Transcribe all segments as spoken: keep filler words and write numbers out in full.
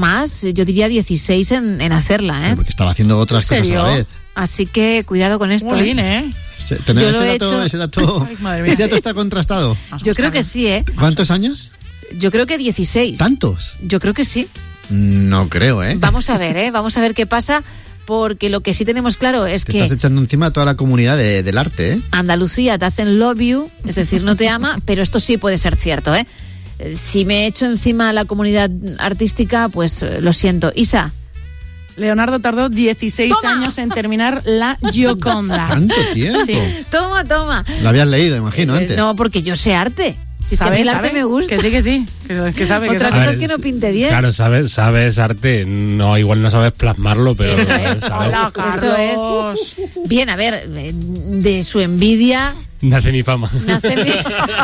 más, yo diría dieciséis en, en hacerla, ¿eh? Porque estaba haciendo otras cosas a la vez. Así que cuidado con esto. Muy bien, ¿eh? ¿Tener ese dato, ese dato, Ay, madre mía. ese dato está contrastado? Yo creo que sí, ¿eh? ¿Cuántos años? Yo creo que dieciséis. ¿Tantos? Yo creo que sí. No creo, ¿eh? Vamos a ver, ¿eh? Vamos a ver qué pasa, porque lo que sí tenemos claro es te que... estás echando encima a toda la comunidad de, del arte, ¿eh? Andalucía doesn't love you, es decir, no te ama, pero esto sí puede ser cierto, ¿eh? Si me echo encima a la comunidad artística, pues lo siento. Isa. Leonardo tardó dieciséis ¡Toma! años en terminar la Gioconda. ¿Tanto tiempo? Sí. Toma, toma. Lo habías leído, imagino, Eh, antes. No, porque yo sé arte. Si es que a mí el arte me gusta. Que sí, que sí. Que, que sabe, que Otra sabe. cosa A es ver, que no pinte bien. Claro, sabes, sabes arte, no, igual no sabes plasmarlo, pero Eso es. sabes. Hola, Eso Carlos. es. Bien, a ver, de su envidia Nace mi fama. nace mi,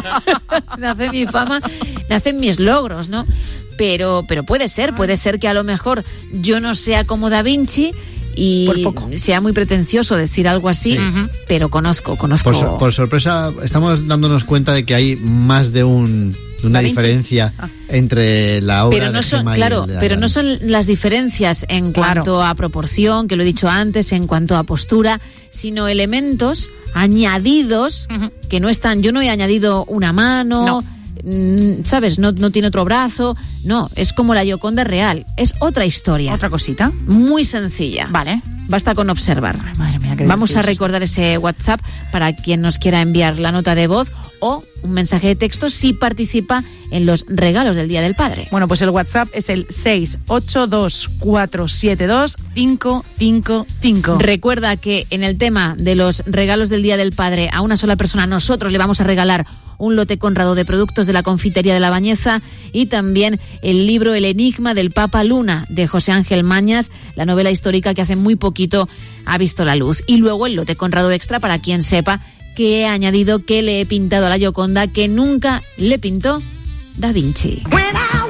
nace mi fama, nacen mis logros, ¿no? Pero, pero puede ser, puede ser que a lo mejor yo no sea como Da Vinci y Por poco. sea muy pretencioso decir algo así, Sí. pero conozco, conozco. Por, sor- por sorpresa, estamos dándonos cuenta de que hay más de un de una Da Vinci. diferencia Ah. entre la obra pero no de son, Gemma y claro, el de pero Da no Vinci. son las diferencias en Claro. cuanto a proporción, que lo he dicho antes, en cuanto a postura, sino elementos añadidos Ujú. que no están. Yo no he añadido una mano, No. mm, ¿sabes? No, no tiene otro brazo. No, es como la Gioconda real. Es otra historia. Otra cosita. Muy sencilla. Vale. Basta con observar. Ay, madre mía, qué Vamos a difícil. recordar ese WhatsApp para quien nos quiera enviar la nota de voz o un mensaje de texto si participa en los regalos del Día del Padre. Bueno, pues el WhatsApp es el seis ocho dos cuatro siete dos cinco cinco cinco. Recuerda que en el tema de los regalos del Día del Padre a una sola persona nosotros le vamos a regalar un lote Conrado de productos de la confitería de La Bañeza y también el libro El enigma del Papa Luna de José Ángel Mañas, la novela histórica que hace muy poquito ha visto la luz. Y luego el lote Conrado extra para quien sepa que he añadido que le he pintado a la Gioconda que nunca le pintó Da Vinci. When I